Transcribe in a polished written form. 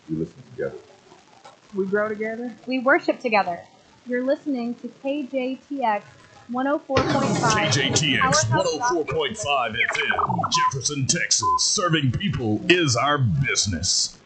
We listen together. We grow together. We worship together. You're listening to KJTX 104.5. KJTX 104.5 FM, Jefferson, Texas. Serving people is our business.